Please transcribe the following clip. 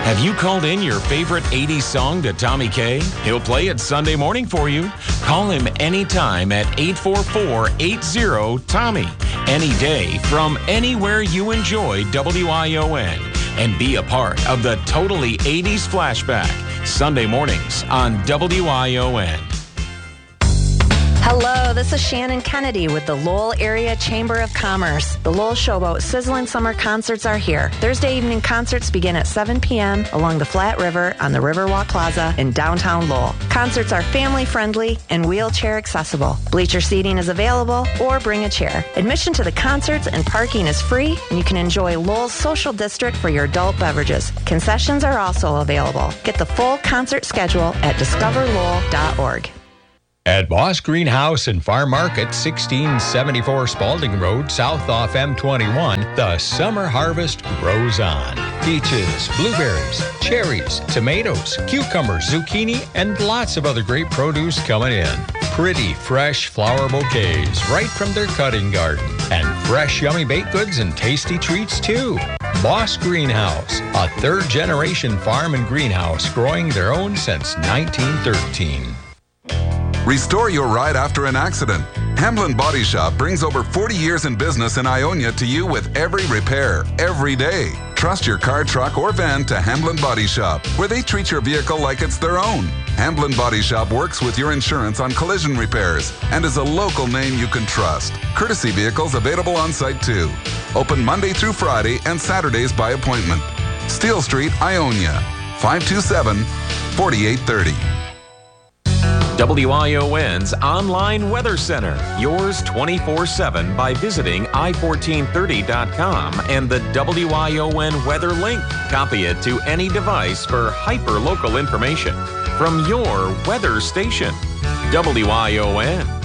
Have you called in your favorite 80s song to Tommy K? He'll play it Sunday morning for you. Call him anytime at 844-80-TOMMY. Any day from anywhere you enjoy WION. And be a part of the Totally 80s Flashback. Sunday mornings on WION. Hello, this is Shannon Kennedy with the Lowell Area Chamber of Commerce. The Lowell Showboat Sizzling Summer Concerts are here. Thursday evening concerts begin at 7 p.m. along the Flat River on the Riverwalk Plaza in downtown Lowell. Concerts are family-friendly and wheelchair accessible. Bleacher seating is available or bring a chair. Admission to the concerts and parking is free, and you can enjoy Lowell's social district for your adult beverages. Concessions are also available. Get the full concert schedule at discoverlowell.org. At Boss Greenhouse and Farm Market, 1674 Spalding Road, south off M21, the summer harvest grows on. Peaches, blueberries, cherries, tomatoes, cucumbers, zucchini, and lots of other great produce coming in. Pretty, fresh flower bouquets right from their cutting garden. And fresh, yummy baked goods and tasty treats, too. Boss Greenhouse, a third-generation farm and greenhouse growing their own since 1913. Restore your ride after an accident. Hamblin Body Shop brings over 40 years in business in Ionia to you with every repair, every day. Trust your car, truck, or van to Hamblin Body Shop, where they treat your vehicle like it's their own. Hamblin Body Shop works with your insurance on collision repairs and is a local name you can trust. Courtesy vehicles available on site too. Open Monday through Friday and Saturdays by appointment. Steel Street, Ionia, 527-4830. WION's online weather center. Yours 24/7 by visiting i1430.com and the WION weather link. Copy it to any device for hyper-local information from your weather station. WION.